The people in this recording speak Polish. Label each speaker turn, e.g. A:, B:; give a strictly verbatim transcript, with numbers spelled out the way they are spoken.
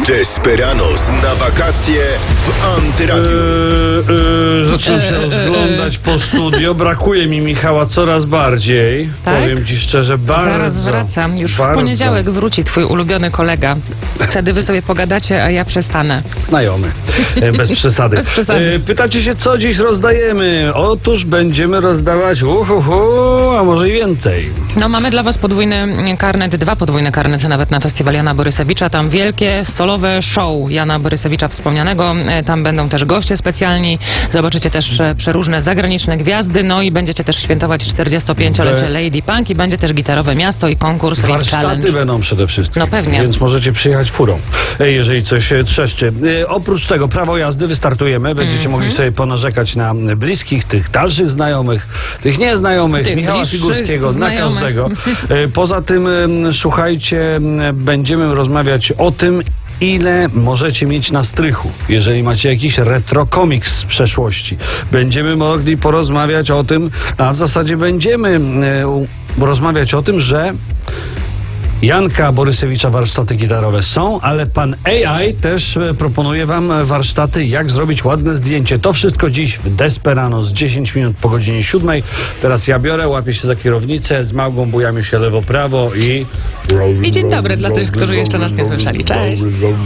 A: Desperados na wakacje w Antyradiu.
B: Yy, yy, zacząłem się rozglądać po studio. Brakuje mi Michała coraz bardziej.
C: Tak?
B: Powiem ci szczerze, bardzo.
C: Zaraz wracam. Już
B: bardzo.
C: w poniedziałek wróci twój ulubiony kolega. Wtedy wy sobie pogadacie, a ja przestanę.
B: Znajomy. E, Bez przesady.
C: Bez przesady.
B: E, Pytacie się, co dziś rozdajemy? Otóż będziemy rozdawać uhuhu, a może i więcej.
C: No mamy dla was podwójny karnet, dwa podwójne karnety nawet na festiwal Jana Borysewicza. Tam wielkie, solowe show Jana Borysewicza wspomnianego. E, Tam będą też goście specjalni. Zobaczycie też e, przeróżne zagraniczne gwiazdy. No i będziecie też świętować czterdziestopięciolecie Lady Punk i będzie też gitarowe miasto i konkurs Riff
B: Warsztaty
C: Challenge.
B: będą przede wszystkim.
C: No pewnie.
B: Więc możecie przyjechać furą, e, jeżeli coś e, trzeszczy. E, Oprócz tego prawo jazdy wystartujemy. Będziecie
C: Mm-hmm.
B: mogli sobie ponarzekać na bliskich, tych dalszych znajomych, tych nieznajomych,
C: Tych
B: Michała
C: bliższych
B: Figurskiego, na
C: znajomych.
B: każdego. E, Poza tym, em, słuchajcie, em, będziemy rozmawiać o tym, ile możecie mieć na strychu, jeżeli macie jakiś retro komiks z przeszłości. Będziemy mogli porozmawiać o tym, a w zasadzie będziemy e, u- rozmawiać o tym, że Janka Borysewicza warsztaty gitarowe są, ale pan A I też e, proponuje wam warsztaty, jak zrobić ładne zdjęcie. To wszystko dziś w Desperados, dziesięć minut po godzinie siódmej. Teraz ja biorę, łapię się za kierownicę, z Małgą bujamy się lewo-prawo i...
C: I dzień dobry dla tych, którzy jeszcze nas nie słyszeli. Cześć.